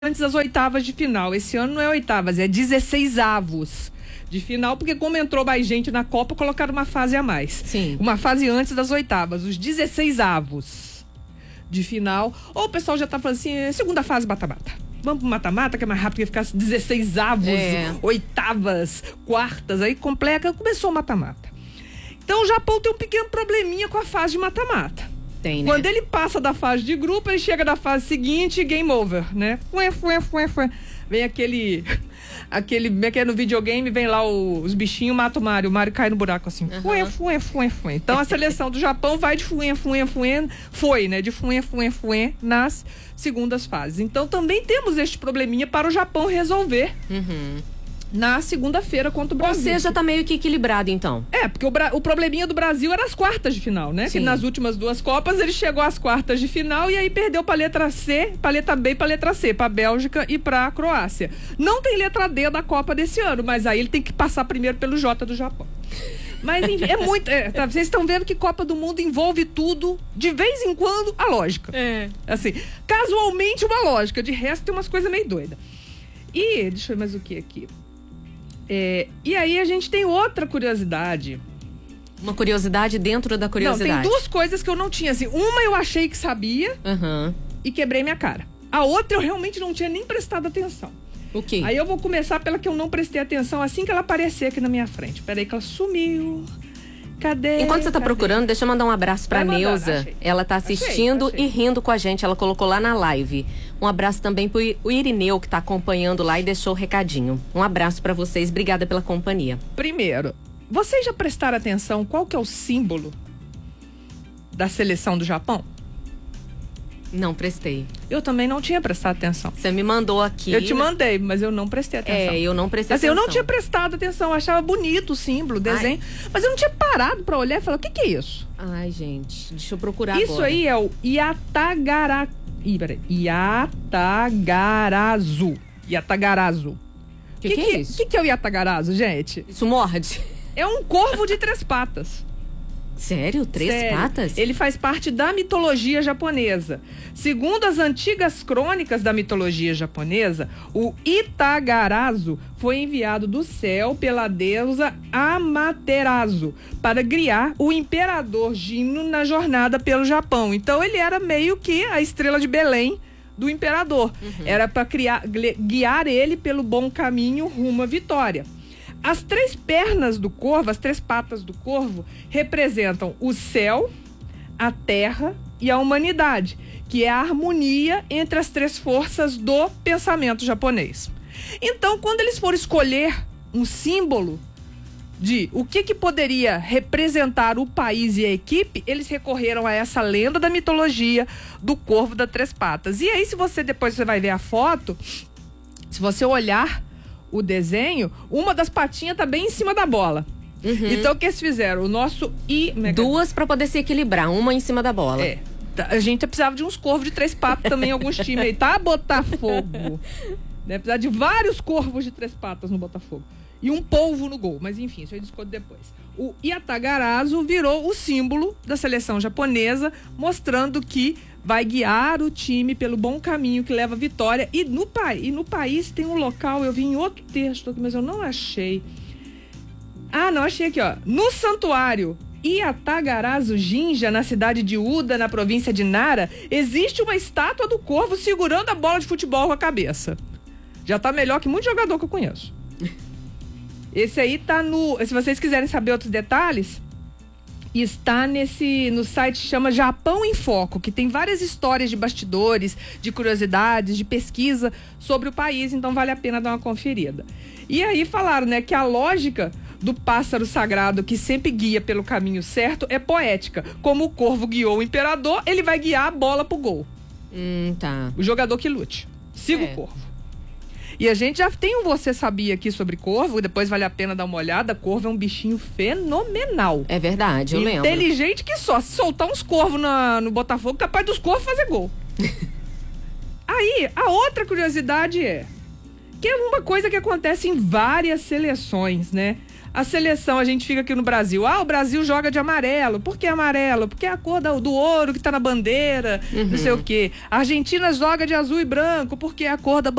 antes das oitavas de final. Esse ano não é oitavas, é 16avos de final, porque como entrou mais gente na Copa, colocaram uma fase a mais. Sim. Uma fase antes das oitavas, os 16avos de final. Ou o pessoal já tá falando assim, segunda fase mata-mata. Vamos pro mata-mata, que é mais rápido que ficar 16avos, oitavas, quartas, aí complexa, começou o mata-mata. Então o Japão tem um pequeno probleminha com a fase de mata-mata. Tem, né? Quando ele passa da fase de grupo, ele chega da fase seguinte, game over, né? Vem aquele, como é que é no videogame, vem lá os bichinhos, mata o Mario cai no buraco assim. Então a seleção do Japão vai de foi, né? De nas segundas fases. Então também temos este probleminha para o Japão resolver. Na segunda-feira contra o Brasil. Ou seja, tá meio que equilibrado, então. É, porque o probleminha do Brasil era as quartas de final, né? Sim. Que nas últimas duas Copas ele chegou às quartas de final e aí perdeu pra letra C, pra letra B e pra letra C, pra Bélgica e pra Croácia. Não tem letra D da Copa desse ano, mas aí ele tem que passar primeiro pelo J do Japão. Mas enfim, é muito. Tá, vocês estão vendo que Copa do Mundo envolve tudo, de vez em quando, a lógica. Assim, casualmente uma lógica, de resto tem umas coisas meio doidas. E, deixa eu ver mais o que aqui. E aí a gente tem outra curiosidade. Uma curiosidade dentro da curiosidade. Não, tem duas coisas que eu não tinha, assim. Uma eu achei que sabia e quebrei minha cara. A outra eu realmente não tinha nem prestado atenção. O quê? Aí eu vou começar pela que eu não prestei atenção assim que ela aparecer aqui na minha frente. Peraí que ela sumiu. Cadê? Enquanto você tá procurando, deixa eu mandar um abraço pra Neuza. Achei. Ela tá assistindo e rindo com a gente. Ela colocou lá na live. Um abraço também pro Irineu, que tá acompanhando lá e deixou o recadinho. Um abraço pra vocês. Obrigada pela companhia. Primeiro, vocês já prestaram atenção qual que é o símbolo da seleção do Japão? Não prestei. Eu também não tinha prestado atenção. Você me mandou aqui. Eu te mandei, mas eu não prestei atenção. Eu não prestei assim, atenção. Eu não tinha prestado atenção, eu achava bonito o símbolo, o desenho. Mas eu não tinha parado pra olhar e falar, o que é isso? Ai, gente, deixa eu procurar isso agora. Isso aí é o Yatagarazu. Yatagarazu. Que é isso? O que é o Yatagarazu, gente? Isso morde? É um corvo de 3 patas. Sério? 3 patas? Ele faz parte da mitologia japonesa. Segundo as antigas crônicas da mitologia japonesa, o Yatagarazu foi enviado do céu pela deusa Amaterasu para guiar o imperador Jino na jornada pelo Japão. Então ele era meio que a estrela de Belém do imperador. Era para guiar ele pelo bom caminho rumo à vitória. As 3 pernas do corvo, as 3 patas do corvo, representam o céu, a terra e a humanidade, que é a harmonia entre as 3 forças do pensamento japonês. Então, quando eles foram escolher um símbolo de o que poderia representar o país e a equipe, eles recorreram a essa lenda da mitologia do corvo das 3 patas. E aí, se você depois vai ver a foto, se você olhar o desenho, uma das patinhas tá bem em cima da bola. Então o que eles fizeram? O nosso 2 para poder se equilibrar, uma em cima da bola. A gente precisava de uns corvos de 3 patas também em alguns times aí, tá? Botafogo. Deve precisar de vários corvos de 3 patas no Botafogo. E um polvo no gol, mas enfim, isso eu discuto depois. O Yatagarazu virou o símbolo da seleção japonesa, mostrando que vai guiar o time pelo bom caminho que leva à vitória. E no país tem um local, eu vi em outro texto aqui, mas eu não achei. Não, achei aqui, ó. No santuário Yatagarazu Jinja, na cidade de Uda, na província de Nara, existe uma estátua do corvo segurando a bola de futebol com a cabeça. Já tá melhor que muito jogador que eu conheço. Esse aí tá no... Se vocês quiserem saber outros detalhes, está no site que chama Japão em Foco, que tem várias histórias de bastidores, de curiosidades, de pesquisa sobre o país, então vale a pena dar uma conferida. E aí falaram, né, que a lógica do pássaro sagrado que sempre guia pelo caminho certo é poética. Como o corvo guiou o imperador, ele vai guiar a bola pro gol. Tá. O jogador que lute. Siga o corvo. E a gente já tem um Você Sabia aqui sobre corvo, depois vale a pena dar uma olhada. Corvo é um bichinho fenomenal. É verdade, eu lembro. Inteligente que só. Se soltar uns corvos no Botafogo, capaz dos corvos fazer gol. Aí, a outra curiosidade que é uma coisa que acontece em várias seleções, né? A seleção, a gente fica aqui no Brasil. O Brasil joga de amarelo. Por que amarelo? Porque é a cor do ouro que tá na bandeira, não sei o quê. A Argentina joga de azul e branco, porque é a cor da